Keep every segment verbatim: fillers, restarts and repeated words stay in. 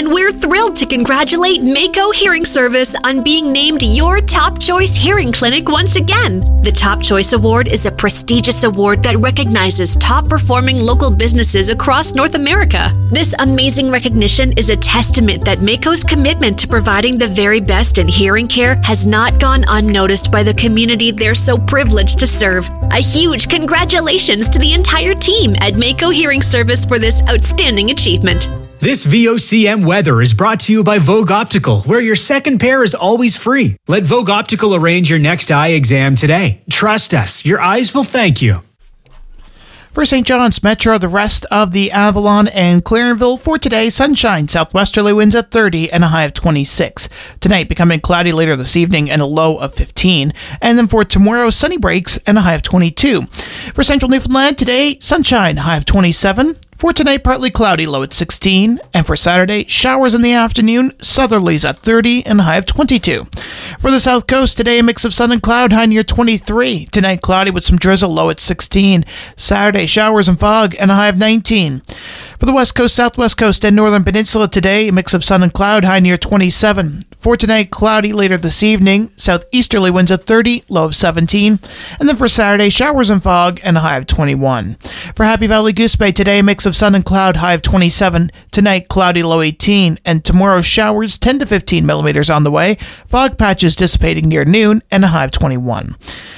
and we're thrilled to congratulate Mako Hearing Service on being named your Top Choice Hearing Clinic once again. The Top Choice Award is a prestigious award that recognizes top-performing local businesses across North America. This amazing recognition is a testament that Mako's commitment to providing the very best in hearing care has not gone unnoticed by the community they're so privileged to serve. A huge congratulations to the entire team at Mako Hearing Service for this outstanding achievement. This V O C M weather is brought to you by Vogue Optical, where your second pair is always free. Let Vogue Optical arrange your next eye exam today. Trust us, your eyes will thank you. For Saint John's Metro, the rest of the Avalon and Clarenville for today, sunshine, southwesterly winds at thirty and a high of twenty-six. Tonight, becoming cloudy later this evening and a low of fifteen. And then for tomorrow, sunny breaks and a high of twenty-two. For Central Newfoundland, today, sunshine, high of twenty-seven. For tonight, partly cloudy, low at sixteen. And for Saturday, showers in the afternoon, southerlies at thirty and a high of twenty-two. For the South Coast, today a mix of sun and cloud, high near twenty-three. Tonight, cloudy with some drizzle, low at sixteen. Saturday, showers and fog, and a high of nineteen. For the West Coast, Southwest Coast, and Northern Peninsula today, a mix of sun and cloud, high near twenty-seven. For tonight, cloudy later this evening, southeasterly winds at thirty, low of seventeen. And then for Saturday, showers and fog, and a high of twenty-one. For Happy Valley Goose Bay, today a mix of sun and cloud, high of twenty-seven. Tonight, cloudy, low eighteen. And tomorrow, showers, ten to fifteen millimeters on the way. Fog patches dissipating near noon, and a high of twenty-one.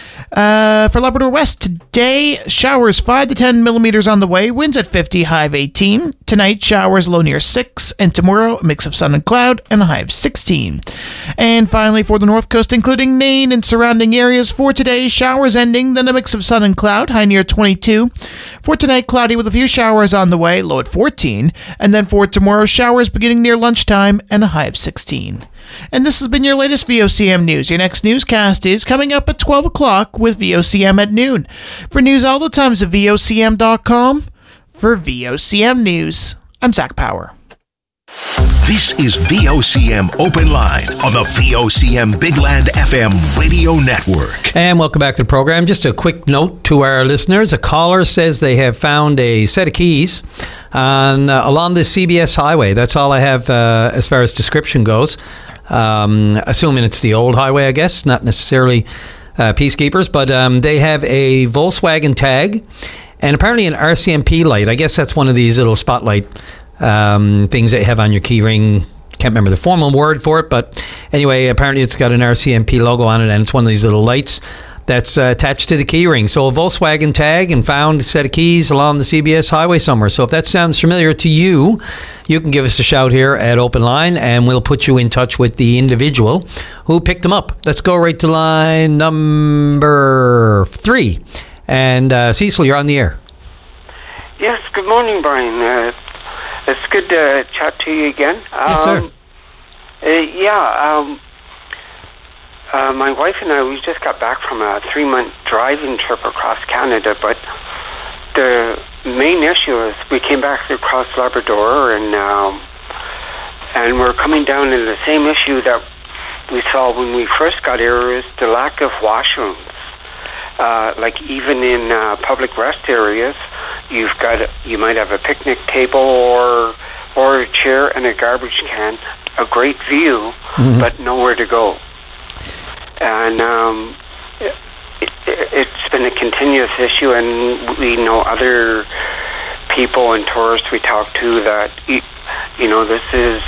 Uh, for Labrador West, today, showers five to ten millimeters on the way, winds at fifty, high of eighteen. Tonight, showers low near six, and tomorrow, a mix of sun and cloud, and a high of sixteen. And finally, for the North Coast, including Nain and surrounding areas, for today, showers ending, then a mix of sun and cloud, high near twenty-two. For tonight, cloudy with a few showers on the way, low at fourteen. And then for tomorrow, showers beginning near lunchtime, and a high of sixteen. And this has been your latest V O C M News. Your next newscast is coming up at twelve o'clock with V O C M at noon. For news all the times at V O C M dot com. For V O C M News, I'm Zach Power. This is V O C M Open Line on the V O C M Big Land F M radio network. And welcome back to the program. Just a quick note to our listeners. A caller says they have found a set of keys on, uh, along the C B S highway. That's all I have uh, as far as description goes. Um, assuming it's the old highway, I guess, not necessarily uh, Peacekeepers, but um, they have a Volkswagen tag and apparently an R C M P light. I guess that's one of these little spotlight um, things that you have on your key ring. Can't remember the formal word for it, but anyway, apparently it's got an R C M P logo on it, and it's one of these little lights that's uh, attached to the key ring. So a Volkswagen tag and found a set of keys along the C B S highway somewhere. So if that sounds familiar to you, you can give us a shout here at Open Line, and we'll put you in touch with the individual who picked them up. Let's go right to line number three. And uh, Cecil, you're on the air. Yes, good morning, Brian. Uh, it's good to chat to you again. Yes, sir. Um, uh, yeah, um, uh, my wife and I, we just got back from a three-month driving trip across Canada, but the main issue is we came back across Labrador, and um, and we're coming down to the same issue that we saw when we first got here, is the lack of washrooms. Uh, like even in uh, public rest areas, you've got you might have a picnic table or or a chair and a garbage can, a great view, mm-hmm. but nowhere to go. And um, it, it, it's been a continuous issue, and we know other people and tourists we talk to that you know this is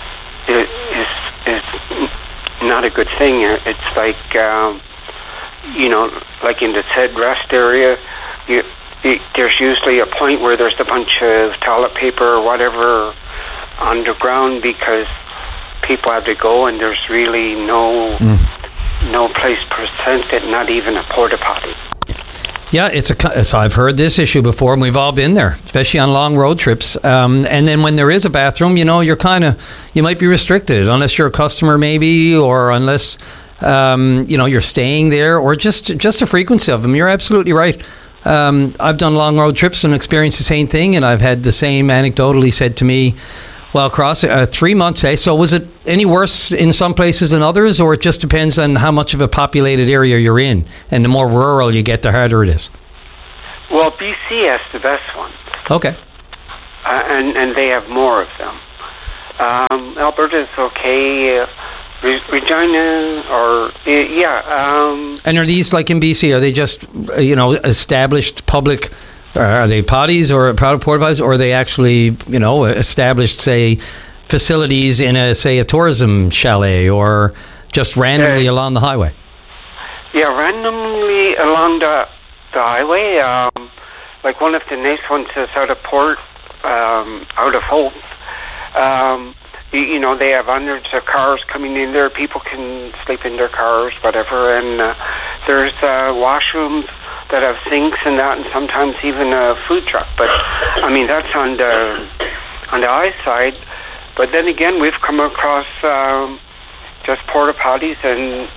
is is not a good thing. It's like. Um, You know, like in the said rest area, you, it, there's usually a point where there's a bunch of toilet paper or whatever underground because people have to go, and there's really no mm. no place presented, not even a porta potty. Yeah, it's a. So I've heard this issue before, and we've all been there, especially on long road trips. Um, and then when there is a bathroom, you know, you're kind of you might be restricted unless you're a customer, maybe, or unless. Um, you know, you're staying there, or just just the frequency of them. You're absolutely right. Um, I've done long road trips and experienced the same thing, and I've had the same anecdotally said to me while across uh, three months. Eh? So was it any worse in some places than others, or it just depends on how much of a populated area you're in? And the more rural you get, the harder it is. Well, B C has the best ones. Okay. Uh, and, and they have more of them. Um, Alberta's okay. Uh, Re- Regina, or uh, yeah. Um, and are these, like in B C, are they just, you know, established public? Uh, are they potties or porta potties, or are they actually, you know, established, say, facilities in a, say, a tourism chalet, or just randomly uh, along the highway? Yeah, randomly along the the highway. Um, like one of the nice ones is out of Port, um, out of Hope. Um, you, you know, they have hundreds of cars coming in there. People can sleep in their cars, whatever. And uh, there's uh, washrooms that have sinks and that, and sometimes even a food truck. But I mean, that's on the on the high side. But then again, we've come across um, just porta potties, and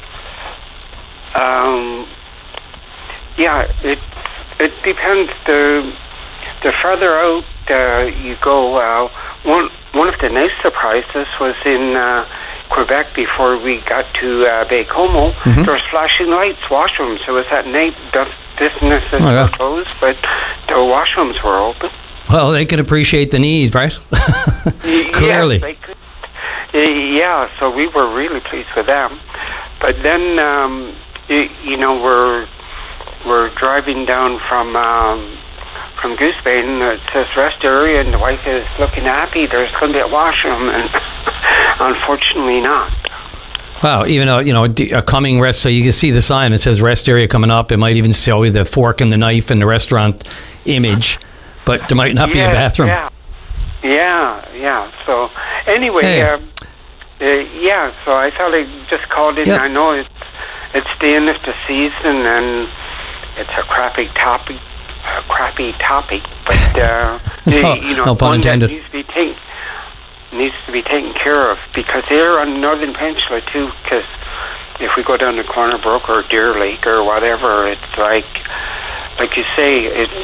um, yeah, it it depends. The the further out uh, you go, uh, one one of the nice surprises was in uh, Quebec before we got to uh, Baie-Comeau. Mm-hmm. There was flashing lights, washrooms. It was at night. Businesses oh, yeah. were closed, but the washrooms were open. Well, they can appreciate the need, right? Clearly. Yes, they could. Yeah, so we were really pleased with them. But then, um, you, you know, we're we're driving down from um, from Goose Bay, and it says rest area, and the wife is looking happy. There's going to be a washroom, and unfortunately not. Wow, even a, you know, a coming rest, so you can see the sign that says rest area coming up. It might even show you the fork and the knife and the restaurant image, but there might not yeah, be a bathroom. Yeah, yeah, yeah. So anyway, hey. uh, uh, yeah, so I thought I just called in. Yep. I know it's, it's the end of the season, and it's a crappy topic, a crappy topic, but, uh, no, you know, no pun one intended. that needs to be taken. needs to be taken care of, because they're on the Northern Peninsula too, because if we go down to Corner Brook or Deer Lake or whatever, it's like like you say, it's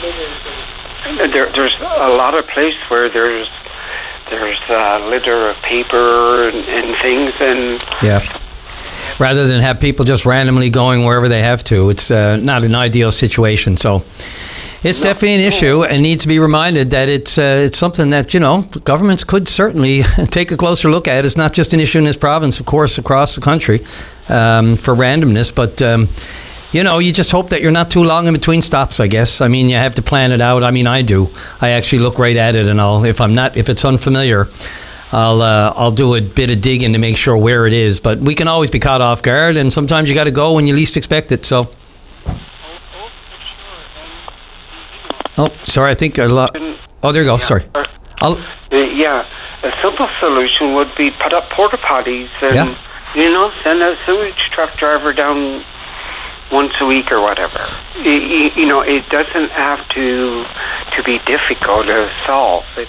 there, there's a lot of place where there's there's a litter of paper and, and things, and yeah, rather than have people just randomly going wherever they have to, it's uh, not an ideal situation. So it's no, definitely an issue, and needs to be reminded that it's uh, it's something that, you know, governments could certainly take a closer look at. It's not just an issue in this province, of course, across the country um, for randomness, but um, you know, you just hope that you're not too long in between stops, I guess. I mean, you have to plan it out. I mean, I do. I actually look right at it, and I'll if I'm not if it's unfamiliar, I'll uh, I'll do a bit of digging to make sure where it is. But we can always be caught off guard, and sometimes you got to go when you least expect it. So. Oh, sorry, I think a lot. Oh, there you go. Yeah. Sorry. I'll, uh, yeah, a simple solution would be put up porta potties and, yeah. you know, send a sewage truck driver down once a week or whatever. You, you know, it doesn't have to to be difficult to solve. It,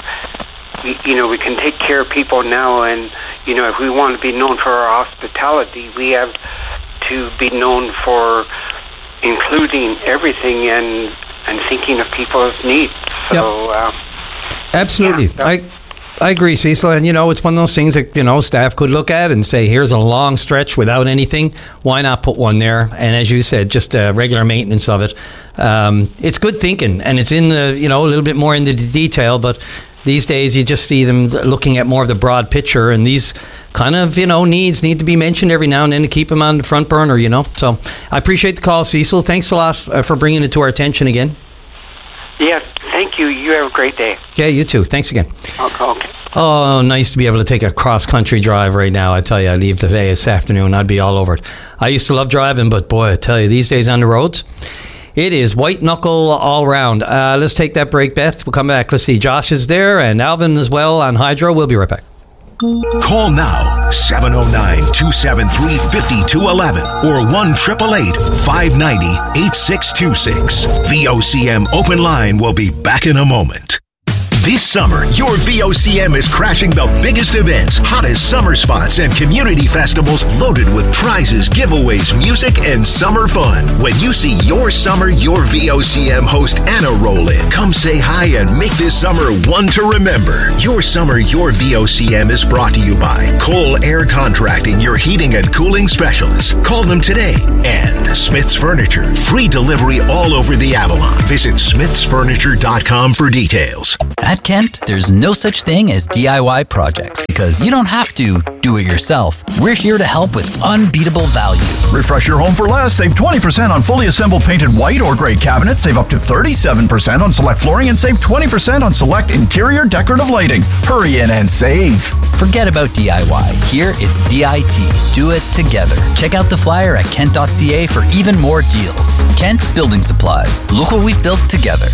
you know, we can take care of people now, and, you know, if we want to be known for our hospitality, we have to be known for including everything and and thinking of people's needs. So, yep. um, absolutely. Yeah, I I agree, Cecil. And, you know, it's one of those things that, you know, staff could look at and say, here's a long stretch without anything. Why not put one there? And as you said, just uh, regular maintenance of it. Um, it's good thinking, and it's in the, you know, a little bit more into the detail, but these days you just see them looking at more of the broad picture, and these kind of, you know, needs need to be mentioned every now and then to keep them on the front burner, you know. So I appreciate the call, Cecil. Thanks a lot uh, for bringing it to our attention again. Yeah, thank you. You have a great day. Yeah, you too. Thanks again. Okay. okay. Oh, nice to be able to take a cross-country drive right now. I tell you, I leave today this afternoon. I'd be all over it. I used to love driving, but boy, I tell you, these days on the roads, it is white knuckle all around. Uh, let's take that break, Beth. We'll come back. Let's see. Josh is there, and Alvin as well on Hydro. We'll be right back. Call now, seven oh nine, two seven three, five two one one or one eight eight eight, five nine zero, eight six two six. V O C M Open Line will be back in a moment. This summer, your V O C M is crashing the biggest events, hottest summer spots, and community festivals loaded with prizes, giveaways, music, and summer fun. When you see your summer, your V O C M host Anna roll in, come say hi and make this summer one to remember. Your summer, your V O C M is brought to you by Cole Air Contracting, your heating and cooling specialists. Call them today. And Smith's Furniture, free delivery all over the Avalon. Visit smiths furniture dot com for details. At At Kent, there's no such thing as D I Y projects because you don't have to do it yourself. We're here to help with unbeatable value. Refresh your home for less. Save twenty percent on fully assembled painted white or gray cabinets. Save up to thirty-seven percent on select flooring and save twenty percent on select interior decorative lighting. Hurry in and save. Forget about D I Y. Here, it's D I T. Do it together. Check out the flyer at kent dot c a for even more deals. Kent Building Supplies. Look what we've built together.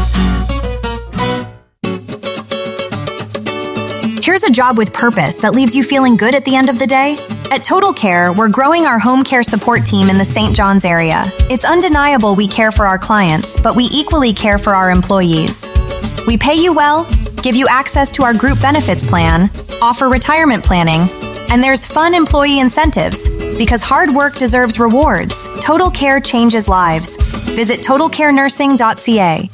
Here's a job with purpose that leaves you feeling good at the end of the day. At Total Care, we're growing our home care support team in the Saint John's area. It's undeniable we care for our clients, but we equally care for our employees. We pay you well, give you access to our group benefits plan, offer retirement planning, and there's fun employee incentives. Because hard work deserves rewards, Total Care changes lives. Visit total care nursing dot c a.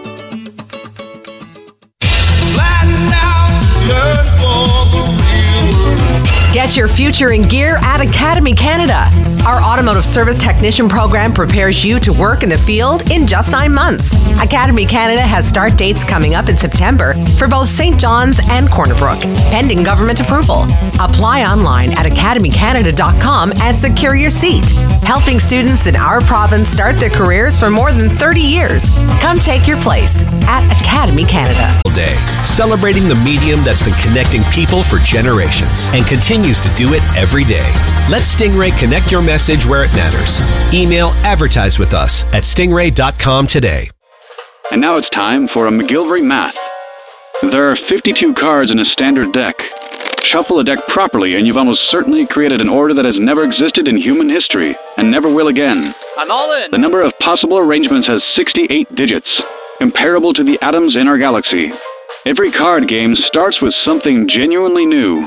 Get your future in gear at Academy Canada. Our automotive service technician program prepares you to work in the field in just nine months. Academy Canada has start dates coming up in September for both Saint John's and Corner Brook, pending government approval. Apply online at academy canada dot com and secure your seat. Helping students in our province start their careers for more than thirty years. Come take your place at Academy Canada. Day, celebrating the medium that's been connecting people for generations and continues to do it every day. Let Stingray connect your message where it matters. Email advertise with us at stingray dot com today. And now it's time for a McGilvery Math. There are fifty-two cards in a standard deck. Shuffle a deck properly and you've almost certainly created an order that has never existed in human history and never will again. I'm all in. The number of possible arrangements has sixty-eight digits, comparable to the atoms in our galaxy. Every card game starts with something genuinely new.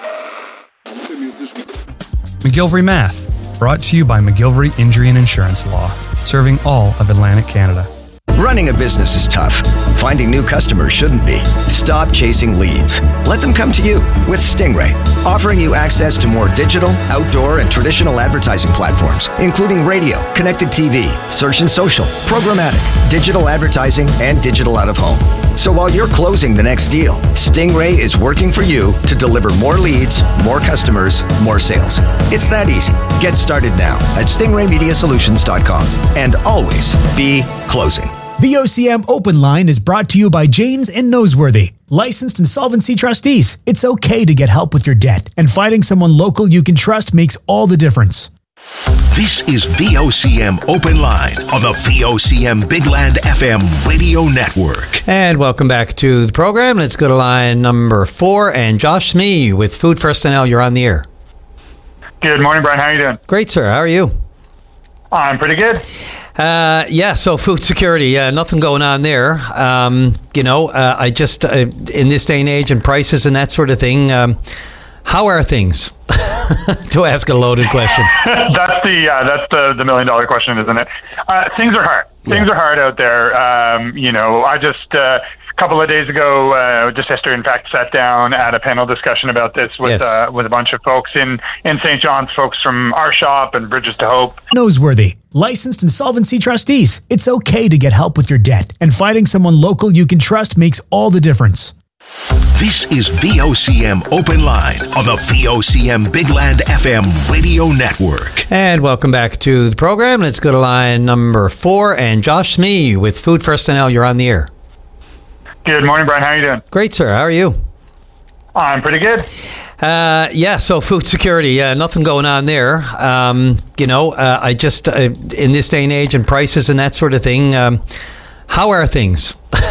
McGilvery Math, brought to you by McGilvery Injury and Insurance Law, serving all of Atlantic Canada. Running a business is tough. Finding new customers shouldn't be. Stop chasing leads. Let them come to you with Stingray, offering you access to more digital, outdoor, and traditional advertising platforms, including radio, connected T V, search and social, programmatic, digital advertising, and digital out-of-home. So while you're closing the next deal, Stingray is working for you to deliver more leads, more customers, more sales. It's that easy. Get started now at stingray media solutions dot com and always be closing. The O C M Open Line is brought to you by Janes and Noseworthy, licensed insolvency trustees. It's okay to get help with your debt, and finding someone local you can trust makes all the difference. This is V O C M Open Line on the V O C M Big Land F M radio network. And welcome back to the program. Let's go to line number four. And Josh Smee with Food First N L. You're on the air. Good morning, Brian. How are you doing? Great, sir. How are you? I'm pretty good. Uh, yeah, so food security, uh, nothing going on there. Um, you know, uh, I just, uh, in this day and age and prices and that sort of thing, um, how are things? To ask a loaded question. that's the uh, that's the, the million dollar question, isn't it? Uh, things are hard. Yeah. Things are hard out there. Um, you know, I just... Uh, A couple of days ago, uh, just yesterday, in fact, sat down at a panel discussion about this with yes. uh, with a bunch of folks in, in Saint John's, folks from our shop and Bridges to Hope. Noseworthy, licensed insolvency trustees. It's okay to get help with your debt, and finding someone local you can trust makes all the difference. This is V O C M Open Line on the V O C M Big Land F M radio network. And welcome back to the program. Let's go to line number four. And Josh Smee with Food First N L. You're on the air. Good morning, Brian. How are you doing? Great, sir. How are you? I'm pretty good. Uh, yeah, so food security, uh, nothing going on there. Um, you know, uh, I just, uh, in this day and age and prices and that sort of thing, um, how are things?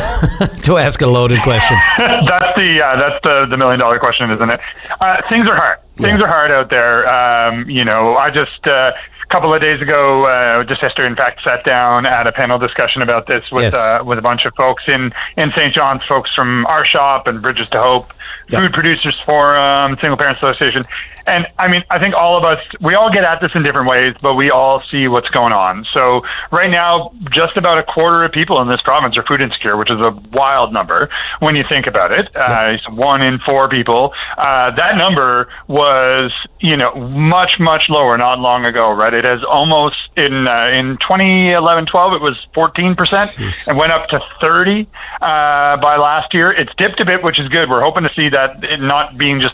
To ask a loaded question. that's the uh, that's the, the million dollar question, isn't it? Uh, things are hard. Things yeah. are hard out there. Um, you know, I just... Uh, A couple of days ago, uh, just yesterday, in fact, sat down at a panel discussion about this with yes. uh, with a bunch of folks in, in Saint John's, folks from our shop and Bridges to Hope, yep. Food Producers Forum, Single Parent Association. And I mean, I think all of us, we all get at this in different ways, but we all see what's going on. So right now, just about a quarter of people in this province are food insecure, which is a wild number when you think about it. Yep. Uh, it's one in four people. Uh, that number was, you know, much, much lower not long ago, right? It has almost, in uh, in twenty eleven twelve, it was fourteen percent Jeez. And went up to thirty uh, by last year. It's dipped a bit, which is good. We're hoping to see that it not being just